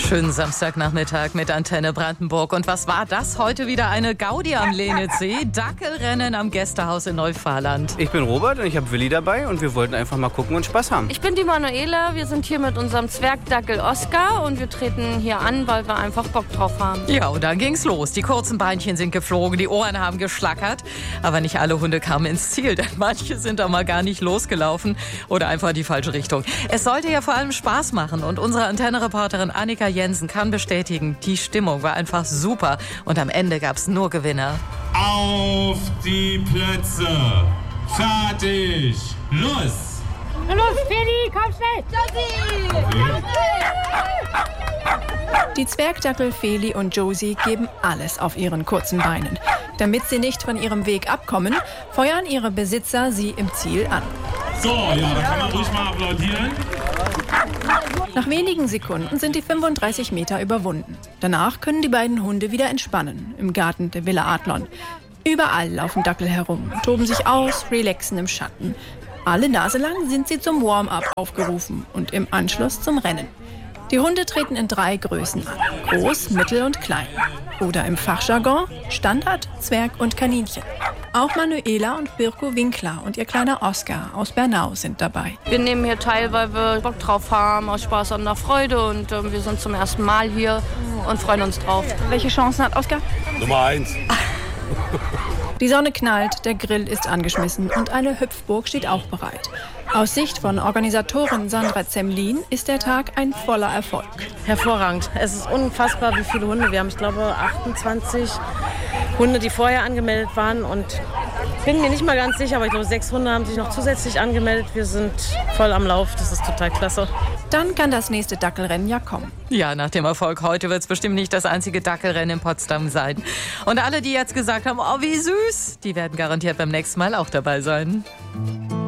Schönen Samstagnachmittag mit Antenne Brandenburg. Und was war das? Heute wieder eine Gaudi am Lenitzsee. Dackelrennen am Gästehaus in Neufahrland. Ich bin Robert und ich habe Willi dabei und wir wollten einfach mal gucken und Spaß haben. Ich bin die Manuela. Wir sind hier mit unserem Zwergdackel Oskar und wir treten hier an, weil wir einfach Bock drauf haben. Ja, und dann ging's los. Die kurzen Beinchen sind geflogen, die Ohren haben geschlackert. Aber nicht alle Hunde kamen ins Ziel, denn manche sind da mal gar nicht losgelaufen oder einfach in die falsche Richtung. Es sollte ja vor allem Spaß machen und unsere Antenne-Reporterin Annika Jensen kann bestätigen, die Stimmung war einfach super und am Ende gab's nur Gewinner. Auf die Plätze, fertig, los! Los, Feli, komm schnell! Die Zwergdackel Feli und Josie geben alles auf ihren kurzen Beinen. Damit sie nicht von ihrem Weg abkommen, feuern ihre Besitzer sie im Ziel an. So, ja, da kann man ruhig mal applaudieren. Nach wenigen Sekunden sind die 35 Meter überwunden. Danach können die beiden Hunde wieder entspannen im Garten der Villa Adlon. Überall laufen Dackel herum, toben sich aus, relaxen im Schatten. Alle Nase lang sind sie zum Warm-up aufgerufen und im Anschluss zum Rennen. Die Hunde treten in 3 Größen an: groß, mittel und klein. Oder im Fachjargon Standard, Zwerg und Kaninchen. Auch Manuela und Birko Winkler und ihr kleiner Oskar aus Bernau sind dabei. Wir nehmen hier teil, weil wir Bock drauf haben, aus Spaß und nach Freude. Und wir sind zum ersten Mal hier und freuen uns drauf. Welche Chancen hat Oskar? Nummer 1. Die Sonne knallt, der Grill ist angeschmissen und eine Hüpfburg steht auch bereit. Aus Sicht von Organisatorin Sandra Zemlin ist der Tag ein voller Erfolg. Hervorragend. Es ist unfassbar, wie viele Hunde wir haben. Ich glaube 28 Hunde, die vorher angemeldet waren. Und bin mir nicht mal ganz sicher, aber ich glaube 6 Hunde haben sich noch zusätzlich angemeldet. Wir sind voll am Lauf. Das ist total klasse. Dann kann das nächste Dackelrennen ja kommen. Ja, nach dem Erfolg heute wird es bestimmt nicht das einzige Dackelrennen in Potsdam sein. Und alle, die jetzt gesagt haben, oh wie süß, die werden garantiert beim nächsten Mal auch dabei sein.